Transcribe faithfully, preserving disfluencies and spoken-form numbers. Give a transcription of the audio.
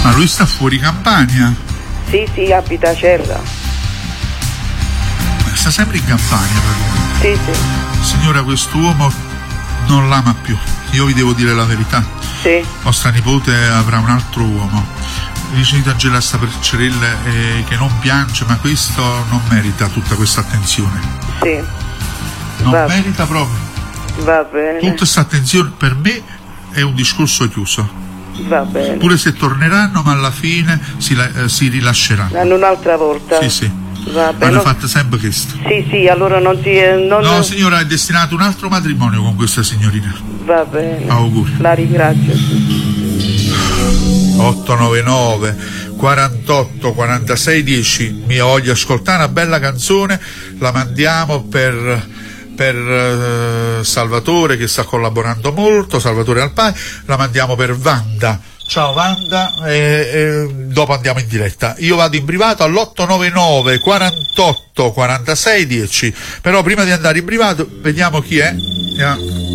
Ma lui sta fuori Campania? Sì, sì, abita a Cerra. Sta sempre in Campania praticamente. Sì, sì. Signora, quest'uomo non l'ama più, io vi devo dire la verità. Sì. Vostra nipote avrà un altro uomo. Vicino a Angela sta per Cerelle eh, che non piange, ma questo non merita tutta questa attenzione. Sì. Non Va. merita proprio. Va bene. Tutta questa attenzione per me è un discorso chiuso. Va bene. Pure se torneranno, ma alla fine si, eh, si rilasceranno. Hanno un'altra volta. Sì, sì. Va bene. Hanno fatto sempre questo. Sì, sì, allora non ti... Non... No, signora, è destinato un altro matrimonio con questa signorina. Va bene. Auguri. La ringrazio. otto nove nove quarantotto quarantasei dieci. Mi voglio ascoltare una bella canzone, la mandiamo per... per uh, Salvatore che sta collaborando molto, Salvatore Alpai, la mandiamo per Wanda. Ciao Wanda, e, e dopo andiamo in diretta. Io vado in privato all'otto nove nove quarantotto quarantasei dieci, però prima di andare in privato vediamo chi è. Yeah.